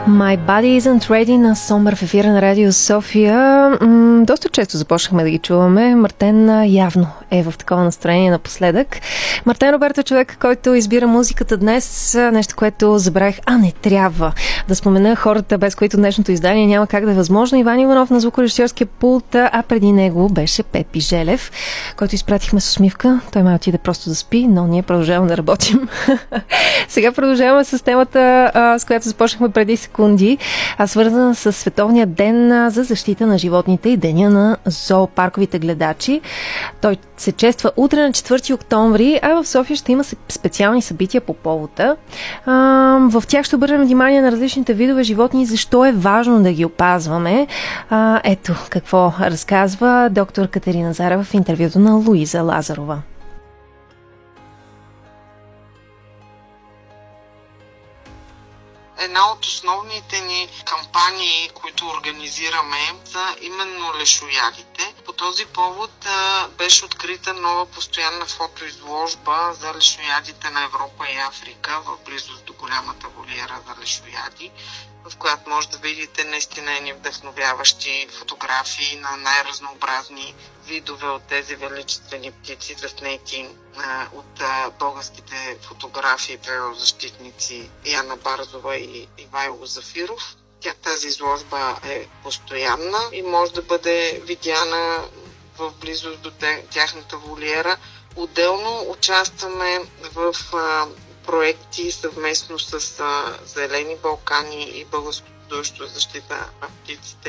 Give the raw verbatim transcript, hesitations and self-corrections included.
My Body Isn't Ready на Somber в ефира на Радио София. М- доста често започнахме да ги чуваме. Мартен явно е в такова настроение напоследък. Мартен Роберто е човек, който избира музиката днес. Нещо, което забравих. А, не трябва да спомена хората, без които днешното издание няма как да е възможно. Иван Иванов на звукорежисьорския пулт, а преди него беше Пепи Желев, който изпратихме с усмивка. Той май отиде просто да спи, но ние продължаваме да работим. Сега продължаваме с темата, с която започнахме преди секунди, а свързана с Световния ден за защита на животните и деня на зоопарковите гледачи. Той се чества утре на четвърти октомври, а в София ще има специални събития по повода. В тях ще обърнем внимание на различните видове животни и защо е важно да ги опазваме. Ето какво разказва доктор Катерина Зарева в интервюто на Луиза Лазарова. Една от основните ни кампании, които организираме, са именно лешоядите. По този повод а, беше открита нова постоянна фотоизложба за лешоядите на Европа и Африка в близост до голямата волиера за лешояди, в която може да видите наистина едни вдъхновяващи фотографии на най-разнообразни видове от тези величествени птици, заснети от а, българските фотографии и природозащитници Яна Барзова и Ивайло Зафиров. Тя, тази изложба е постоянна и може да бъде видяна в близост до тяхната волиера. Отделно участваме в а, проекти съвместно с а, Зелени Балкани и Българското дружество за защита на птиците